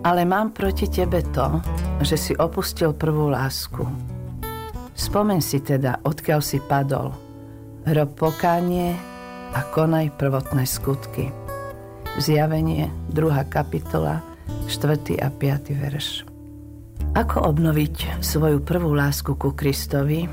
Ale mám proti tebe to, že si opustil prvú lásku. Spomeň si teda, odkiaľ si padol. Rob pokánie a konaj prvotné skutky. Zjavenie, 2. kapitola, 4. a 5. verš. Ako obnoviť svoju prvú lásku ku Kristovi?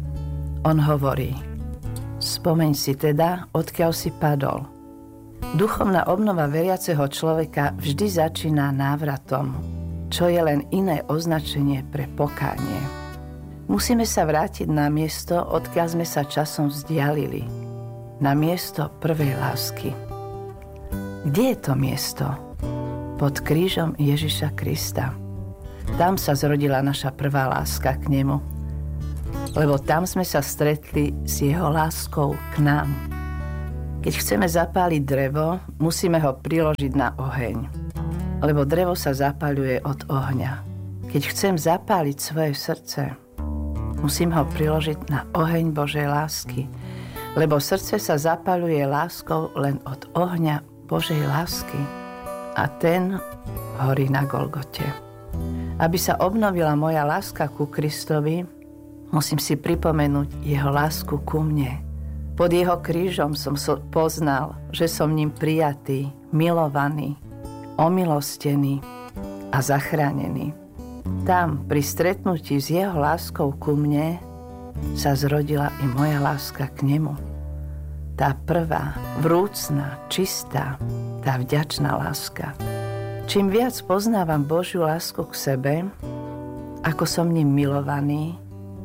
On hovorí: spomeň si teda, odkiaľ si padol. Duchovná obnova veriaceho človeka vždy začína návratom, čo je len iné označenie pre pokánie. Musíme sa vrátiť na miesto, odkiaľ sme sa časom vzdialili. Na miesto prvej lásky. Kde je to miesto? Pod krížom Ježiša Krista. Tam sa zrodila naša prvá láska k nemu. Lebo tam sme sa stretli s jeho láskou k nám. Keď chceme zapáliť drevo, musíme ho priložiť na oheň. Lebo drevo sa zapaľuje od ohňa. Keď chcem zapáliť svoje srdce, musím ho priložiť na oheň Božej lásky. Lebo srdce sa zapaľuje láskou len od ohňa Božej lásky. A ten horí na Golgote. Aby sa obnovila moja láska ku Kristovi, musím si pripomenúť jeho lásku ku mne. Pod jeho krížom som poznal, že som ním prijatý, milovaný, omilostený a zachránený. Tam, pri stretnutí s jeho láskou ku mne, sa zrodila i moja láska k nemu. Tá prvá, vrúcna, čistá, tá vďačná láska. Čím viac poznávam Božiu lásku k sebe, ako som ním milovaný,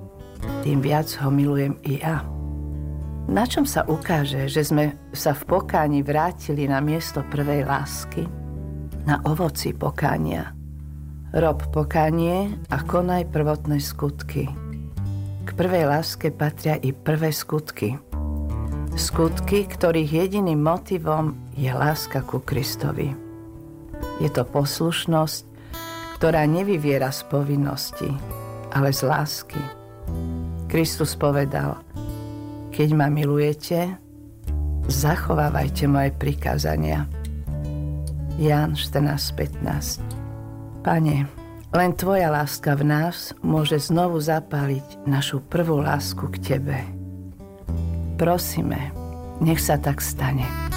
tým viac ho milujem i ja. Na čom sa ukáže, že sme sa v pokáni vrátili na miesto prvej lásky? Na ovoci pokánia. Rob pokánie a konaj prvotné skutky. K prvej láske patria i prvé skutky. Skutky, ktorých jediným motivom je láska ku Kristovi. Je to poslušnosť, ktorá nevyviera z povinnosti, ale z lásky. Kristus povedal: keď ma milujete, zachovávajte moje prikázania. Ján 14:15. Pane, len tvoja láska v nás môže znovu zapáliť našu prvú lásku k tebe. Prosíme, nech sa tak stane.